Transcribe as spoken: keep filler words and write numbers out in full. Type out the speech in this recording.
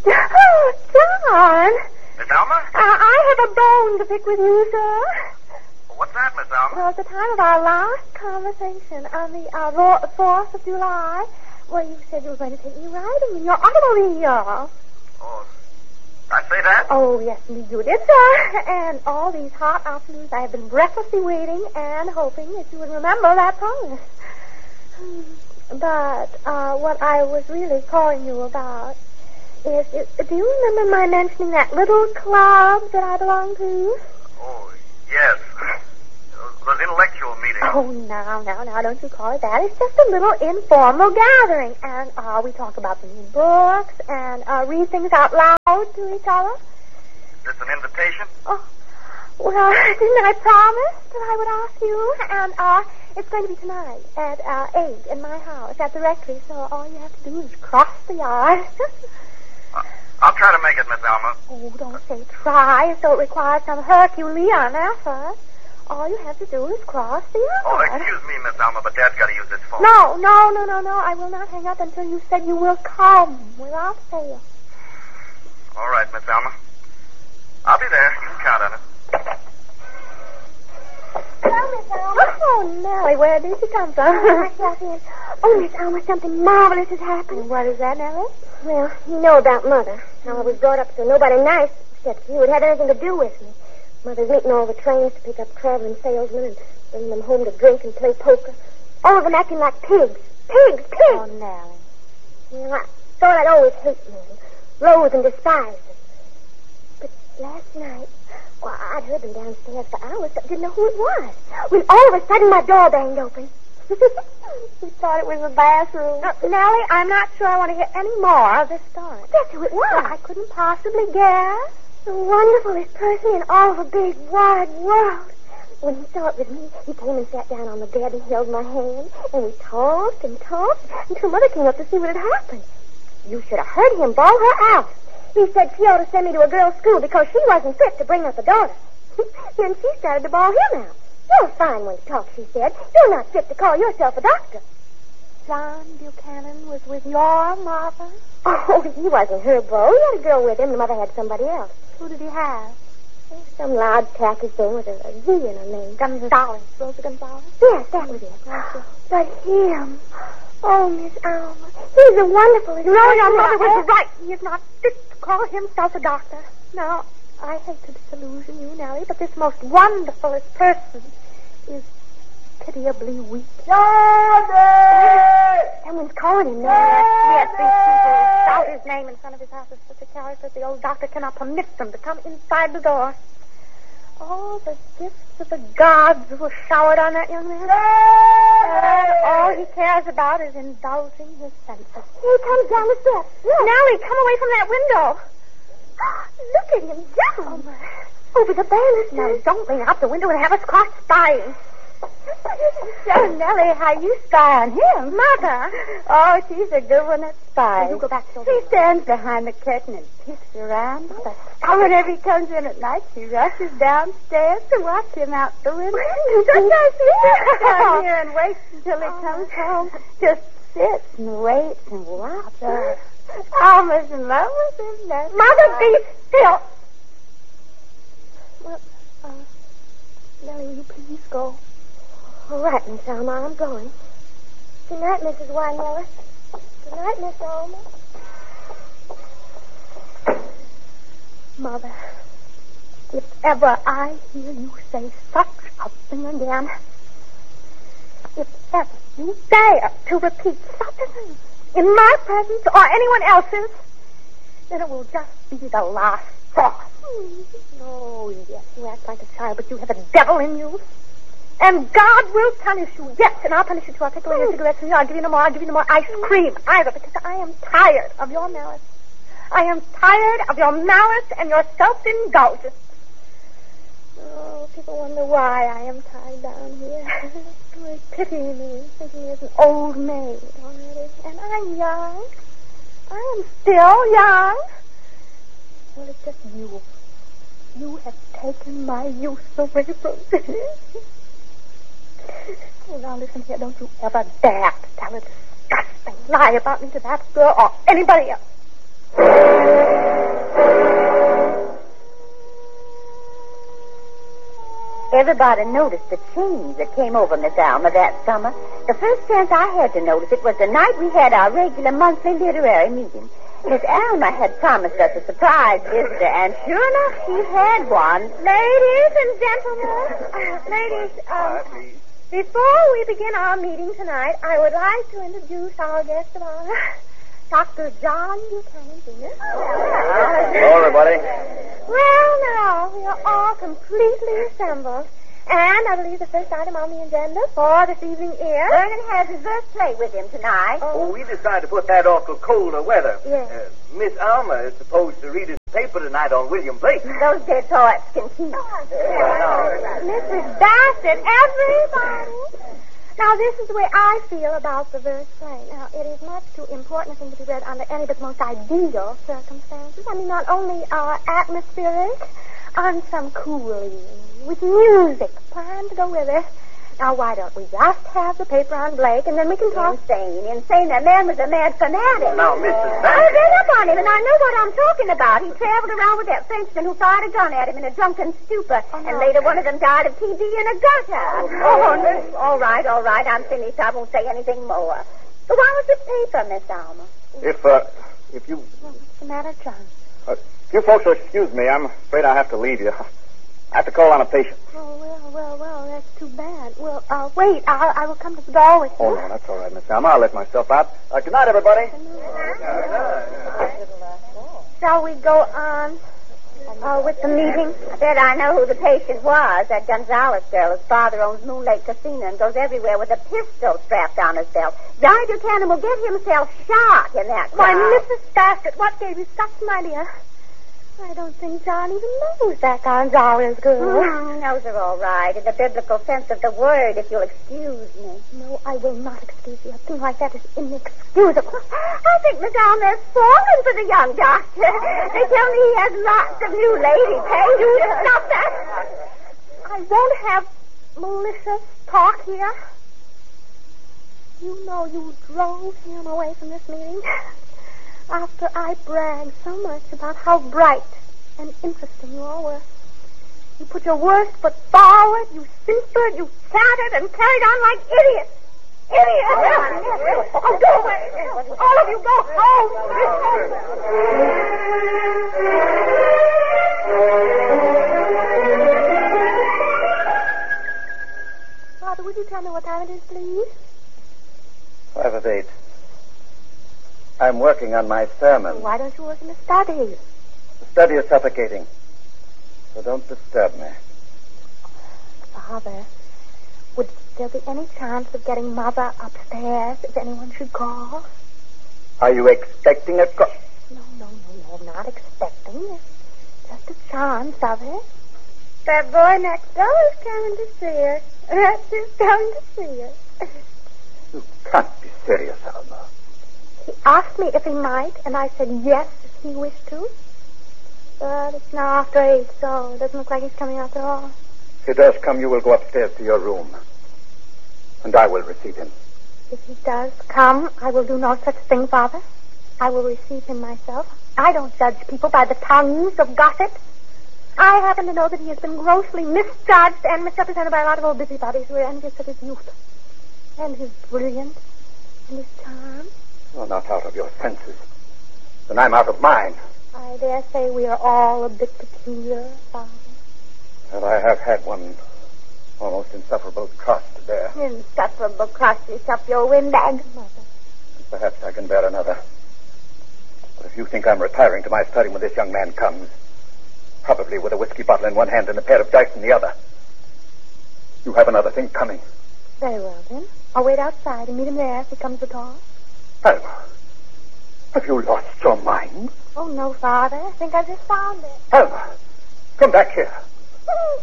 Oh, John. Miss Alma? Uh, I have a bone to pick with you, sir. What's that, Miss Alma? Well, at the time of our last conversation on the uh, ro- fourth of July, well, you said you were going to take me riding in your automobile. Oh, I say that? Oh, yes, indeed you did, sir. And all these hot afternoons I have been breathlessly waiting and hoping that you would remember that promise. But uh, what I was really calling you about is, is, do you remember my mentioning that little club that I belong to? Oh, yes. Those intellectual meetings. Oh, now, now, now, don't you call it that. It's just a little informal gathering. And uh, we talk about the new books and uh, read things out loud to each other. Is this an invitation? Oh, well, didn't I promise that I would ask you? And uh, it's going to be tonight at uh, eight in my house at the rectory. So all you have to do is cross the yard. uh, I'll try to make it, Miss Alma. Oh, don't say try, so it requires some Herculean effort. All you have to do is cross the yard. Oh, excuse me, Miss Alma, but Dad's got to use this phone. No, no, no, no, no. I will not hang up until you said you will come without fail. All right, Miss Alma. I'll be there. You can count on it. Hello, Miss Alma. Oh, Nellie, where did you come from? Oh, Miss Alma, something marvelous has happened. What is that, Nellie? Well, you know about Mother. How I was brought up so nobody nice, except you, would have anything to do with me. Mother's meeting all the trains to pick up traveling salesmen and bring them home to drink and play poker. All of them acting like pigs. Pigs, pigs! Oh, Nellie. Well, I thought I'd always hate men, loathe and despise them. But last night, well, I'd heard them downstairs for hours, but didn't know who it was. When all of a sudden my door banged open. We thought it was the bathroom. Uh, Nellie, I'm not sure I want to hear any more of this story. That's who it was. Well, I couldn't possibly guess. The wonderfulest person in all the big, wide world. When he saw it was me, he came and sat down on the bed and held my hand. And we talked and talked until Mother came up to see what had happened. You should have heard him bawl her out. He said she ought to send me to a girls' school because she wasn't fit to bring up a daughter. Then she started to bawl him out. You're fine when you talk, she said. You're not fit to call yourself a doctor. John Buchanan was with your mother? Oh, he wasn't her beau. He had a girl with him. The mother had somebody else. Who did he have? Some loud, tacky thing with a, a Z in her name. Gonzalez. Rosa Gonzalez? Yes, that was it. But him... Oh, Miss Alma, he's a wonderful... No, your mother was right. He is not fit to call himself a doctor. Now, I hate to disillusion you, Nellie, but this most wonderfulest person is pitiably weak. Johnny! Someone's calling him now. Yes, yes, these people shout his name in front of his house as such a character that the old doctor cannot permit them to come inside the door. All the gifts of the gods were showered on that young man. And all he cares about is indulging his senses. Here he comes down the steps. Look. Nellie, come away from that window. Look at him jump. Oh, over the banisters. Now, don't lean out the window and have us caught spying. So, Nellie, how you spy on him? Mother. Oh, she's a good one at spying. Oh, you go back to She stands behind the curtain and peeks around. Mother. Oh, whenever he comes in at night, she rushes downstairs to watch him out the window. Don't I see Down here and waits until he comes home. Just sits and waits and watches. Alma's in love with him. That's Mother, be still. Well, uh, Nellie, will you please go? All right, Miss Alma, I'm going. Good night, Missus Weinmiller. Good night, Miss Alma. Mother, if ever I hear you say such a thing again, if ever you dare to repeat such a thing in my presence or anyone else's, then it will just be the last straw. Oh, yes, you act like a child, but you have a devil in you. And God will punish you. Yes, and I'll punish you too. I'll take away your cigarettes from you. I'll give you no more. I'll give you no more ice cream either, because I am tired of your malice. I am tired of your malice and your self-indulgence. Oh, people wonder why I am tied down here. They pity me, thinking me as an old maid already. And I'm young. I am still young. Well, it's just you. You have taken my youth away from me. Oh, now listen here. Don't you ever dare to tell a disgusting lie about me to that girl or anybody else. everybody noticed the change that came over Miss Alma that summer. The first chance I had to notice it was the night we had our regular monthly literary meeting. Miss Alma had promised us a surprise visitor, and sure enough, she had one. Ladies and gentlemen, uh, ladies, um, before we begin our meeting tonight, I would like to introduce our guest of honor, Doctor John Buchanan, Junior Hello, everybody. Well, now, we are all completely assembled. And I believe the first item on the agenda for this evening is... Vernon has his verse play with him tonight. Oh, we decided to put that off till colder weather. Yes. Uh, Miss Alma is supposed to read his paper tonight on William Blake. Those dead poets can keep. Missus Bassett, everybody. Now, this is the way I feel about the verse play. Now, it is much too important a thing to be read under any but the most ideal circumstances. I mean, not only uh, atmospheric, on some cool evening, with music planned to go with it. Now, why don't we just have the paper on Blake, and then we can talk... Insane, insane. That man was a mad fanatic. Now, Missus I Bassett. read up on him, and I know what I'm talking about. He traveled around with that Frenchman who fired a gun at him in a drunken stupor, Oh, no. and later one of them died of T B in a gutter. Oh, no. All right, all right. I'm finished. I won't say anything more. So why was this paper, Miss Alma? If, uh, if you... What's the matter, John? Uh, you folks will excuse me. I'm afraid I have to leave you. I have to call on a patient. Oh, well, well, well, that's too bad. Well, uh, wait, I'll, I will come to the door with you. Oh, no, that's all right, Miss Alma. I'll let myself out. Uh, good night, everybody. Shall we go on uh, with the meeting? I bet I know who the patient was. That Gonzalez girl. His father owns Moon Lake Casino and goes everywhere with a pistol strapped on his belt. Johnny Buchanan will get himself shot in that Why, crowd. Missus Bassett, what gave you such an idea? I don't think John even knows that Gonzalez girl. Mm, he knows her all right, in the biblical sense of the word, if you'll excuse me. No, I will not excuse you. A thing like that is inexcusable. I think Madame has fallen for the young doctor. They tell me he has lots of new lady patients. Stop that! I won't have malicious talk here. You know you drove him away from this meeting after I bragged so much about how bright and interesting you all were. You put your worst foot forward, you simpered, you chattered, and carried on like idiots. Idiots! Oh, go away! All of you go home! Father, would you tell me what time it is, please? Five of eight. I'm working on my sermon. Why don't you work in the study? The study is suffocating. So don't disturb me. Father, would there be any chance of getting Mother upstairs if anyone should call? Are you expecting a call? No, no, no, no, not expecting. Just a chance of it. That boy next door is coming to see her. That's just coming to see her. You can't be serious, Alma. He asked me if he might, and I said yes if he wished to. But it's now after eight, so it doesn't look like he's coming after all. If he does come, you will go upstairs to your room. And I will receive him. If he does come, I will do no such thing, Father. I will receive him myself. I don't judge people by the tongues of gossip. I happen to know that he has been grossly misjudged and misrepresented by a lot of old busybodies who are envious of his youth. And his brilliance. And his charm. You're not out of your senses. Then I'm out of mine. I dare say we are all a bit peculiar, Father. And I have had one almost insufferable cross to bear. Insufferable cross yourself your windbag, Mother. And perhaps I can bear another. But if you think I'm retiring to my study when this young man comes, probably with a whiskey bottle in one hand and a pair of dice in the other, you have another thing coming. Very well, then. I'll wait outside and meet him there if he comes at all. Alma, have you lost your mind? Oh, no, Father. I think I just found it. Alma, come back here.